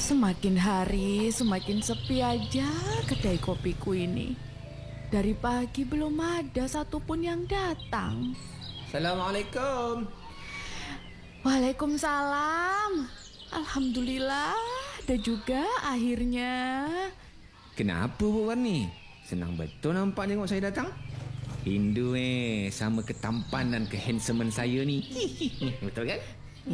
Semakin hari semakin sepi aja kedai kopiku ini. Dari pagi belum ada satupun yang datang. Assalamualaikum. Waalaikumsalam. Alhamdulillah ada juga akhirnya. Kenapa Bu Warni? Senang betul nampak tengok saya datang. Rindu sama ketampanan kehandsoman saya ni. Betul kan?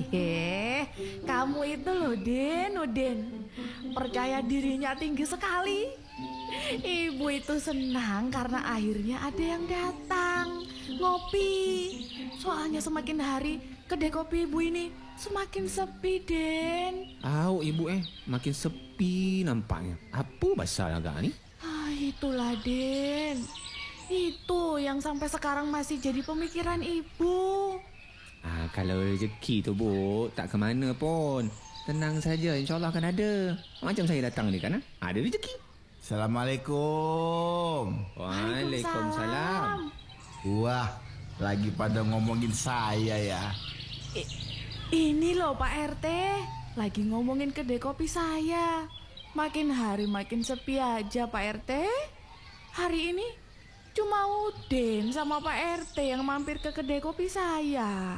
Kamu itu loh Udin. Percaya dirinya tinggi sekali. Ibu itu senang karena akhirnya ada yang datang ngopi. Soalnya semakin hari kedai kopi ibu ini semakin sepi, Den. Ibu makin sepi nampaknya. Apa pasal agak ni? Itulah, Den. Itu yang sampai sekarang masih jadi pemikiran ibu. Kalau rezeki tu Bu, tak ke mana pun. Tenang saja, insyaAllah akan ada. Macam saya datang ni kan, ada rezeki. Assalamualaikum. Waalaikumsalam. Wah, lagi pada ngomongin saya ya. Ini loh Pak RT, lagi ngomongin kedai kopi saya. Makin hari makin sepi aja Pak RT. Hari ini cuma Udin sama Pak RT yang mampir ke kedai kopi saya.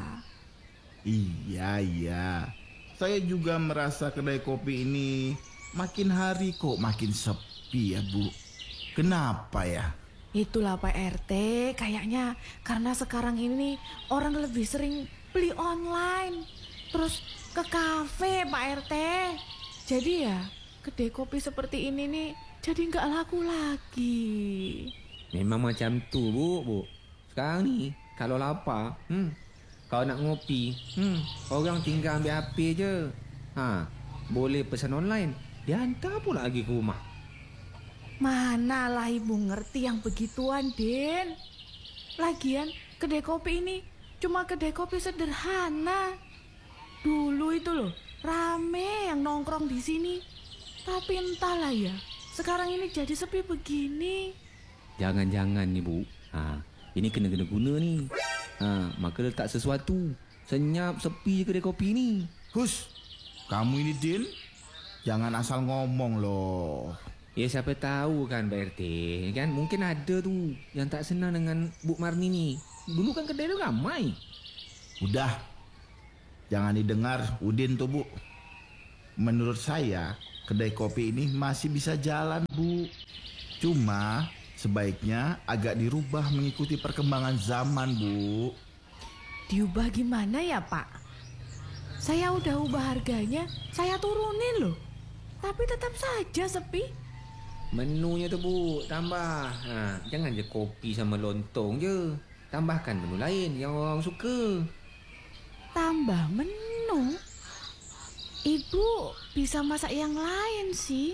Iya. Saya juga merasa kedai kopi ini makin hari kok makin sepi ya Bu. Kenapa ya? Itulah Pak RT, kayaknya karena sekarang ini orang lebih sering beli online, terus ke kafe Pak RT. Jadi ya kedai kopi seperti ini nih jadi nggak laku lagi. Memang macam tu Bu. Sekarang ni kalau lapar, kalau nak ngopi, orang tinggal ambil HP je. Boleh pesan online, dia hantar pula lagi ke rumah. Manalah ibu ngerti yang begituan, Den. Lagian kedai kopi ini cuma kedai kopi sederhana. Dulu itu loh rame yang nongkrong di sini. Tapi entahlah ya, sekarang ini jadi sepi begini. Jangan-jangan ni Bu, ini kena guna ni. Maka letak sesuatu. Senyap sepi kedai kopi ni. Hus, kamu ini Din, jangan asal ngomong loh. Ya siapa tahu kan Pak RT kan, mungkin ada tu yang tak senang dengan Bu Marni ni. Dulu kan kedai tu ramai. Udah, jangan didengar Udin tuh Bu. Menurut saya kedai kopi ini masih bisa jalan Bu. Cuma sebaiknya agak dirubah mengikuti perkembangan zaman Bu. Diubah gimana ya Pak? Saya udah ubah harganya, saya turunin loh. Tapi tetap saja sepi. Menunya tu Bu, tambah. Jangan je kopi sama lontong je. Tambahkan menu lain yang orang suka. Tambah menu? Ibu bisa masak yang lain sih.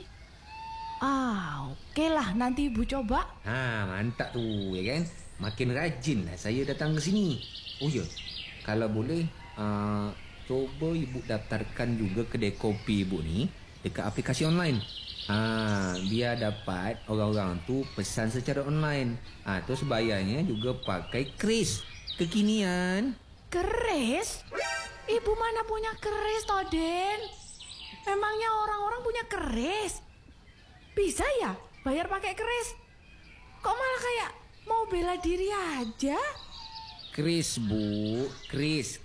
Oke lah, nanti ibu coba. Mantap tu ya kan. Makin rajin lah saya datang ke sini. Oh ya, kalau boleh coba ibu daftarkan juga kedai kopi ibu ni dekat aplikasi online. Biar dapat orang-orang tu pesan secara online. Terus bayarnya juga pakai kris kekinian. Keris? Ibu mana punya keris toh, Den? Memangnya orang-orang punya keris? Bisa ya bayar pakai keris? Kok malah kayak mau bela diri aja? Kris Bu, kris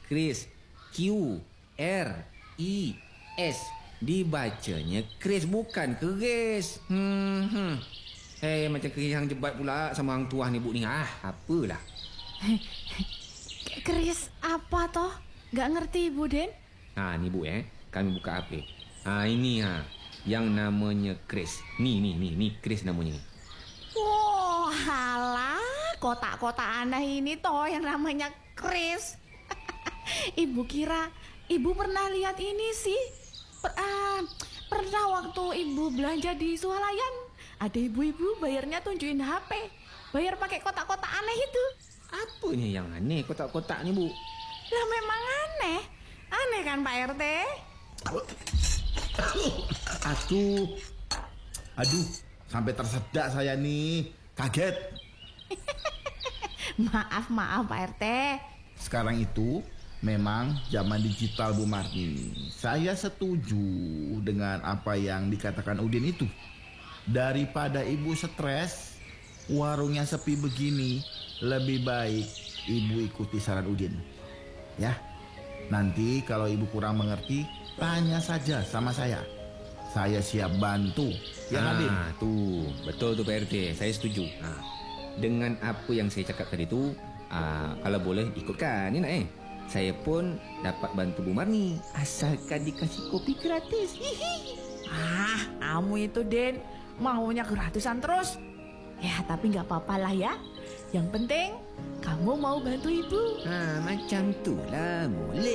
Q-R-I-S. Dibacanya kris bukan keris. Macam keris yang jebat pula sama orang tua ni Bu ni. Apalah. Keris apa toh? Gak ngerti Ibu, Den. Ni Bu kami buka HP. Ini yang namanya kris. Ni kris namanya ni. Wah, halah, kotak-kotak aneh ini toh yang namanya kris. Ibu kira ibu pernah lihat ini sih. Pernah waktu ibu belanja di swalayan, ada ibu-ibu bayarnya tunjukin HP, bayar pakai kotak-kotak aneh itu. Apanya yang aneh kotak-kotak ni Bu? Lah memang aneh kan Pak RT? Aduh, sampai tersedak saya nih, kaget. Maaf Pak RT. Sekarang itu Memang zaman digital Bu Marni. Saya setuju dengan apa yang dikatakan Udin itu. Daripada ibu stres, warungnya sepi begini, lebih baik ibu ikuti saran Udin. Ya, nanti kalau ibu kurang mengerti, tanya saja sama saya. Saya siap bantu. Ya kan, Din? Tuh, betul tuh Pak RT, saya setuju. Dengan apa yang saya cakap tadi tu, kalau boleh ikutkan, ni nak saya pun dapat bantu Bu Marni asalkan dikasih kopi gratis. Hihi. Kamu itu Den maunya gratisan terus. Ya tapi nggak apa-apa lah ya. Yang penting kamu mau bantu ibu. Macam tu lah, boleh.